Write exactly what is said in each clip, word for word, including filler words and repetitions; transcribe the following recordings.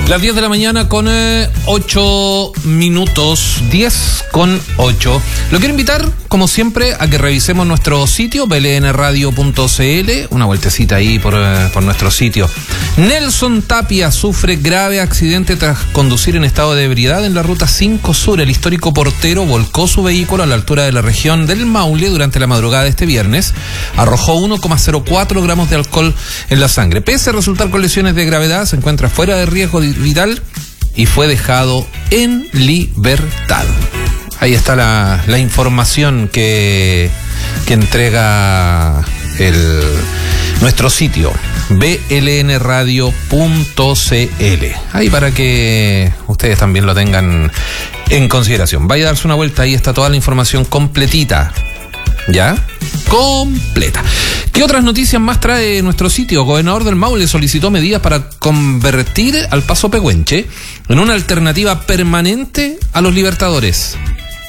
Las diez de la mañana con eh, ocho minutos, diez con ocho. Lo quiero invitar, como siempre, a que revisemos nuestro sitio, b l n radio punto c l, una vueltecita ahí por, eh, por nuestro sitio. Nelson Tapia sufre grave accidente tras conducir en estado de ebriedad en la ruta cinco Sur. El histórico portero volcó su vehículo a la altura de la región del Maule durante la madrugada de este viernes. Arrojó uno coma cero cuatro gramos de alcohol en la sangre. Pese a resultar con lesiones de gravedad, se encuentra fuera de riesgo vital y fue dejado en libertad. Ahí está la, la información que, que entrega el, nuestro sitio b l n radio punto c l. Ahí para que ustedes también lo tengan en consideración. Vaya a darse una vuelta, ahí está toda la información completita. ¿Ya? Completa. ¿Qué otras noticias más trae nuestro sitio? El gobernador del Maule solicitó medidas para convertir al Paso Pehuenche en una alternativa permanente a los Libertadores.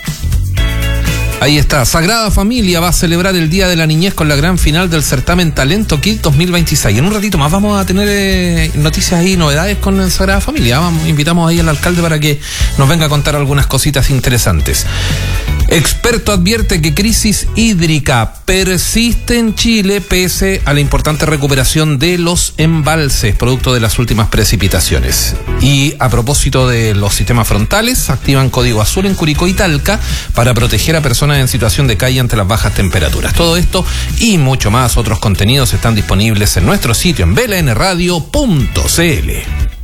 Ahí está. Sagrada Familia va a celebrar el Día de la Niñez con la gran final del certamen Talento Kid dos mil veintiséis. En un ratito más vamos a tener eh, noticias y novedades con Sagrada Familia. Vamos, invitamos ahí al alcalde para que nos venga a contar algunas cositas interesantes. Experto advierte que crisis hídrica persiste en Chile pese a la importante recuperación de los embalses producto de las últimas precipitaciones. Y a propósito de los sistemas frontales, activan código azul en Curicó y Talca para proteger a personas en situación de calle ante las bajas temperaturas. Todo esto y mucho más, otros contenidos están disponibles en nuestro sitio en b l n radio punto c l.